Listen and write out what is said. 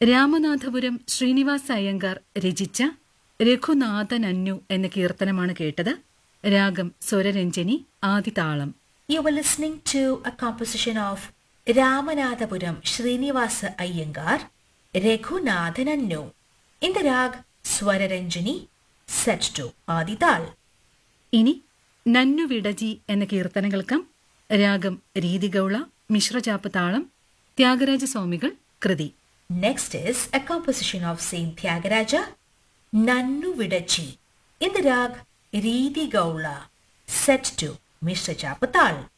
രാമനാഥപുരം ശ്രീനിവാസ അയ്യങ്കാർ രചിച്ച രഘുനാഥനന്നു എന്ന കീർത്തനമാണ് കേട്ടത്. രാഗം സ്വരരഞ്ജനി, ആദിതാളം. You were listening to a composition of Ramanathapuram Srinivasa Iyengar, Raghunathanannu, in the rag Swararanjani, set to Adital. ഇനി നന്നു വിടജി എന്ന കീർത്തനം കേൾക്കാം. രാഗം രീതിഗൗള, മിശ്രചാപ്പ് താളം. ത്യാഗരാജസ്വാമികൾ കൃതി. Next is a composition of Saint Tyagaraja, Nannu Vidachi, in the rag Ridi Gaula, set to Mishra Chapatal.